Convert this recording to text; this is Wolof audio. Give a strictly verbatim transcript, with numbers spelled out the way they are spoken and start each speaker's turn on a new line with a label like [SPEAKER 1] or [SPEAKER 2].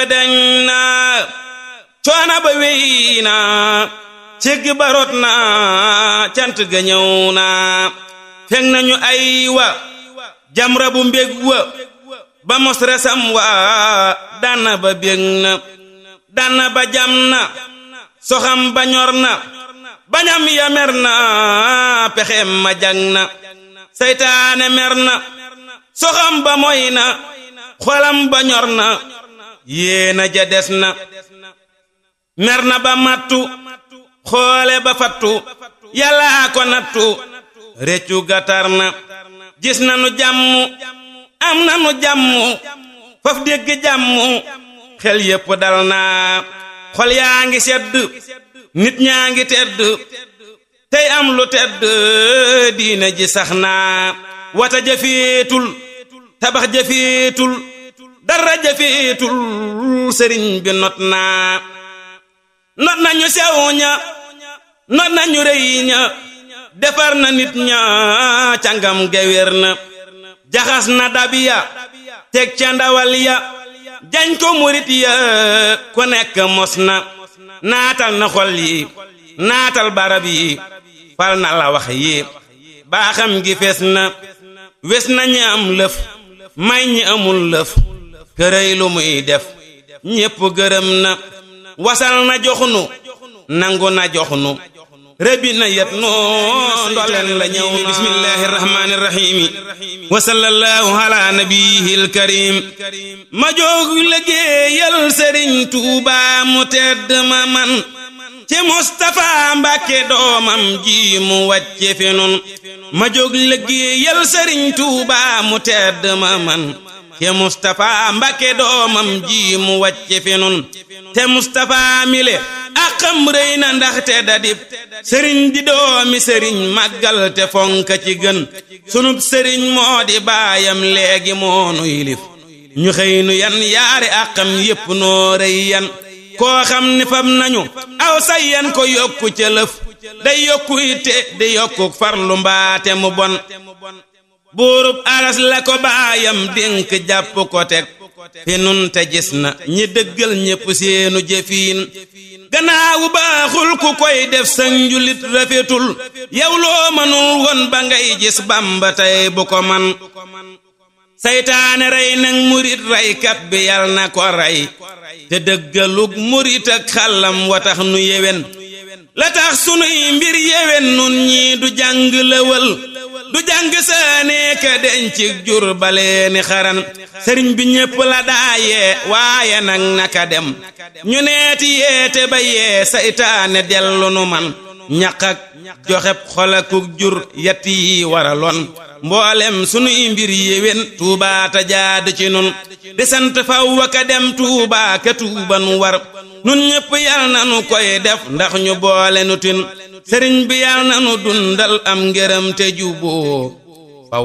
[SPEAKER 1] dañ na coona ba wey na cégg ba rot na cant ga ñëw na fekk nañu ay wa jamra bu mbég wa ba mos resam wa dana ba bég na dana ba jam na soxam ba ñor na bañam ya mer na pexem ma jang na saytaane mer na soxam ba moy na xolam ba ñor na yéena ja des na mer na ba mattu xoole ba fattu yàlla ko nattu réccu gatar na gis na nu jàmm am na nu jàmm faf dégg jàmm xel yépp dal na xol yaa ngi sedd nit ñaa ngi tedd tey am lu tedd diina ji sax na wata jafeetul tabax jafeetul dara jafeetul sëriñ bi not na not nañu sew ña not nañu rëy ña defar na nit ña cangam gewér na jaxas na dabiya teg ca ndawal ya jañ ko murit ya ku nekk mos na naatal na xol yi naatal barab yi fal na la wax yi baaxam gi fees na wes na ñi am lëf may ñi amul lëf kërëy lu muy def ñépp gërëm na wasal na joxnu nangu na joxnu rëbbi na yet noo ndoleen la ñëw na bismillahi rahmani rahimi wa sallallahu ala nabiyil karim ma jóg liggéeyal sëriñ Tuuba mu tedd ma man ci Mustafa Mbàkke doomam ji mu wàcce fi nun ma jóg liggéeyal sëriñ Tuuba mu tedd ma man te Mustafa Mbàkke doomam ji mu wàcce fi nun te Mustafa mile akam rëy na ndaxte dadib sëriñ di doomi sëriñ màggal te fonka ci gën sunub sëriñ moo di baayam léegi moonu yilif ñu xëy nu yan yaari akam yépp noo rëy yan koo xam ni fam nañu aw sayyan ko yokku ca lëf day yokku itte di yokku farlu mbaate mu bon buurub aras la ko baayam dénk jàpp ko teg fi nun te gis na ñi dëggal ñépp seenu jëfiin gannaawu baaxul ku koy def sa njulit rafetul yow loo mënul woon ba ngay gis Bamba tey bu ko man saytaane rey nag murit reykat bi yal na ko rey te dëggalug murit ak xàllam wa tax nu yewen la tax sunuy mbir yewen nun ñii du jàng lëwal du jàng saanee ka dencig jur baleeni xaran sëriñ bi ñépp la daayee waaye nag naka dem ñu neeti yeete ba yee saytaane dellu nu man ñaq ak joxeb xolakuk jur yett yi waraloon mboolem sunuy mbir yéwén Tuubaa ta jaad ci nun di sant faw ka dem Tuubaa ka tuuban war nun ñépp yal na nu koy def ndax ñu boole nu tin sëriñ bi yal na nu dundal am ngërëm te juboo